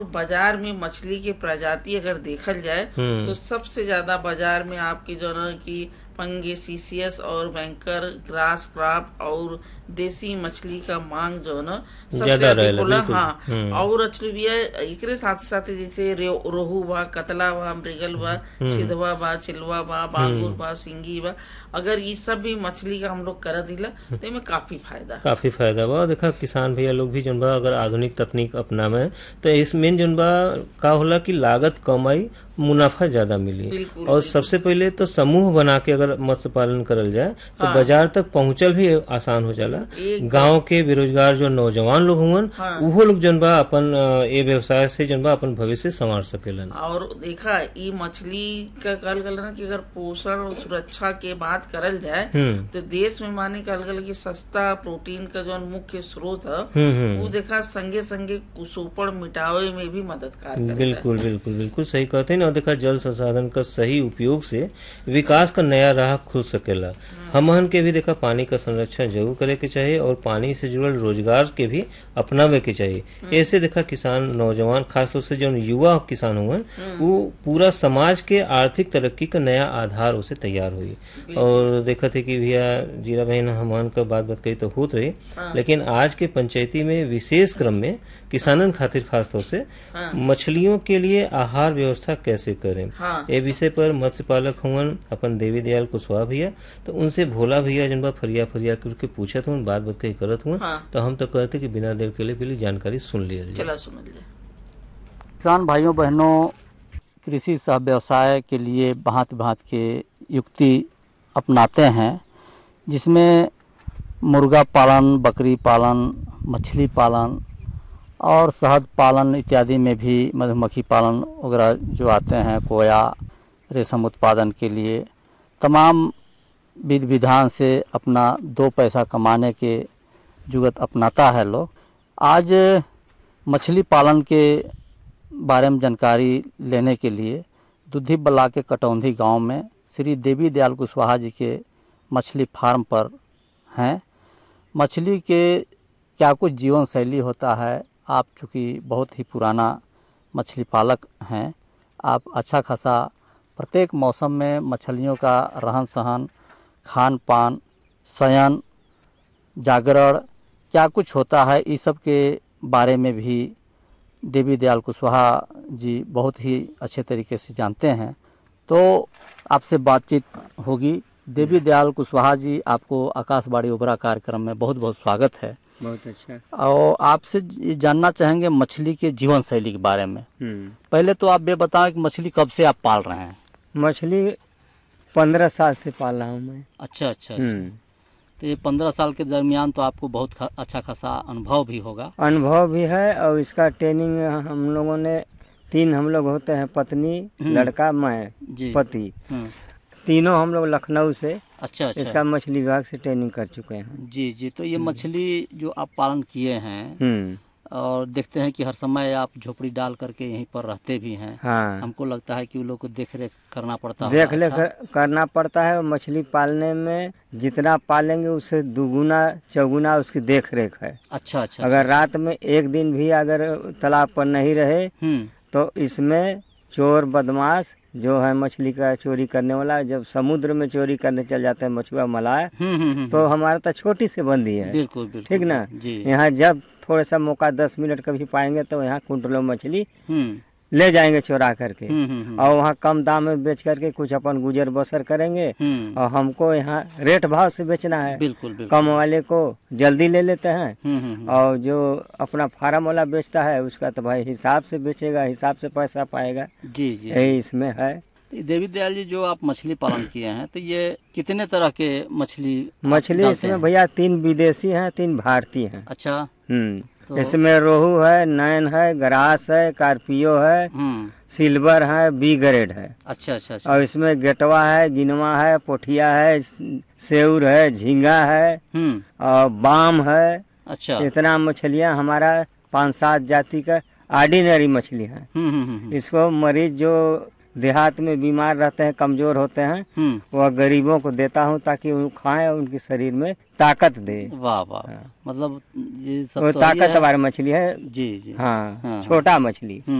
बाजार में मछली की प्रजाति अगर देखल जाए तो सबसे ज्यादा बाजार में आपकी जो है कि पंगे, सीसीएस और बैंकर, ग्रास क्रॉप और देसी मछली का मांग जो है ना सबसे अधिक होला। हाँ, और अच्छी भी है एकरे साथ साथ जैसे रोहू बा, कतला बा, मृगल बा, सिधवा बा, चिलवा बा, बांगुर बा, सिंगी बा। अगर ये सब भी मछली का हम लोग कर दिला तो इनमें काफी फायदा बा। देखा किसान भैया लोग भी जनबा अगर आधुनिक तकनीक अपनावे तो इसमें जनबा का होला कि लागत कम आई, मुनाफा ज्यादा मिली। और सबसे पहले तो समूह बना के अगर मत्स्य पालन करल जाए तो बाजार तक पहुंचल भी आसान हो जाला। गांव के बेरोजगार जो नौजवान लोग हुवन उहो लोग जनबा अपन ये व्यवसाय से जनबा अपन भविष्य संवार सकेलन। और देखा ये मछली का कल ना कि अगर पोषण और सुरक्षा के बात करल जाए तो देश में माने कल की सस्ता प्रोटीन का जो मुख्य स्रोत है वो देखा संगे संगे कुपोषण मिटावे में भी मददगार करेगा। बिल्कुल सही कहते हैं ना। देखा जल संसाधन का सही उपयोग से विकास का नया राह खुल सकेला। हमहन के भी देखा पानी का संरक्षण जरूर करे के चाहिए और पानी से जुड़ल रोजगार के भी अपनावे के चाहिए। ऐसे देखा किसान नौजवान खासतौर से जो युवा किसान हुए वो पूरा समाज के आर्थिक तरक्की का नया आधार उसे तैयार हुई। और देखा थे कि भैया जीरा बहन हमहन का बात कही तो होत रही, लेकिन आज के पंचायती में विशेष क्रम में किसानन खातिर खासतौर से मछलियों के लिए आहार व्यवस्था कैसे करें ये विषय पर मत्स्य पालक हुवन अपन देवी दयाल कुशवाहा भैया तो उनसे भोला भैया जनबा फरिया करके पूछत हुआ बात कही करत हुआ। तो हम तो कहते कि बिना देर के लिए पहले जानकारी सुन लिया। किसान भाइयों बहनों कृषि सह व्यवसाय के लिए भांति के युक्ति अपनाते हैं, जिसमें मुर्गा पालन, बकरी पालन, मछली पालन और शहद पालन इत्यादि में भी मधुमक्खी पालन वगैरह जो आते हैं, कोया, रेशम उत्पादन के लिए तमाम विधि विधान से अपना दो पैसा कमाने के जुगत अपनाता है लोग। आज मछली पालन के बारे में जानकारी लेने के लिए दुधी बला के कटौंधी गांव में श्री देवी दयाल कुशवाहा जी के मछली फार्म पर हैं। मछली के क्या कुछ जीवन शैली होता है, आप चूँकि बहुत ही पुराना मछली पालक हैं, आप अच्छा खासा प्रत्येक मौसम में मछलियों का रहन सहन, खान पान, शयन, जागरण क्या कुछ होता है, इस सब के बारे में भी देवी दयाल कुशवाहा जी बहुत ही अच्छे तरीके से जानते हैं। तो आपसे बातचीत होगी। देवी दयाल कुशवाहा जी, आपको आकाशवाणी ओबरा कार्यक्रम में बहुत बहुत स्वागत है। बहुत अच्छा। और आपसे जानना चाहेंगे मछली के जीवन शैली के बारे में। पहले तो आप ये बताएं कि मछली कब से आप पाल रहे हैं? मछली 15 साल से पाल रहा हूँ मैं। अच्छा। तो ये 15 साल के दरमियान तो आपको बहुत अच्छा खासा अनुभव भी होगा। अनुभव भी है और इसका ट्रेनिंग हम लोगों ने 3 हम लोग होते हैं, पत्नी, लड़का, मैं, पति, तीनों हम लोग लखनऊ से अच्छा इसका मछली विभाग से ट्रेनिंग कर चुके हैं। जी। तो ये मछली जो आप पालन किए हैं और देखते हैं कि हर समय आप झोपड़ी डाल करके यहीं पर रहते भी हैं। हाँ। हमको लगता है कि उन लोग को देख रेख करना पड़ता है। देख रेख करना पड़ता है। मछली पालने में जितना पालेंगे उससे दुगुना चौगुना उसकी देख रेख है। अच्छा। अगर रात में एक दिन भी अगर तालाब पर नहीं रहे तो इसमें चोर बदमाश जो है मछली का चोरी करने वाला, जब समुद्र में चोरी करने चल जाते हैं मछुआ मलाह, तो हमारा तो छोटी सी बंदी है। बिल्कुल ठीक ना। यहाँ जब थोड़ा सा मौका 10 मिनट कभी पाएंगे तो यहाँ कुंटलों मछली ले जाएंगे चोरा करके और वहाँ कम दाम में बेच करके कुछ अपन गुजर बसर करेंगे। और हमको यहाँ रेट भाव से बेचना है। बिल्कुल। कम वाले को जल्दी ले लेते हैं और जो अपना फार्म वाला बेचता है उसका तो भाई हिसाब से बेचेगा, हिसाब से पैसा पाएगा। जी। यही इसमें है। देवी दयाल जी, जो आप मछली पालन किए हैं तो ये कितने तरह के मछली इसमें भैया 3 विदेशी हैं, 3 भारतीय हैं। अच्छा। तो इसमें रोहू है, नैन है, ग्रास है, कार्पियो है, सिल्वर है, बी ग्रेड है। अच्छा। और इसमें गेटवा है, गिनवा है, पोठिया है, सेउर है, झींगा है और बाम है। अच्छा। इतना मछलियाँ हमारा 5-7 जाति का ऑर्डिनरी मछली है। इसको मरीज जो देहात में बीमार रहते हैं, कमजोर होते हैं, वह गरीबों को देता हूँ ताकि वो खाएं और उनके शरीर में ताकत दे। वाह वाह, मतलब ये सब वो तो ताकतवर मछली है जी जी। हाँ, छोटा मछली।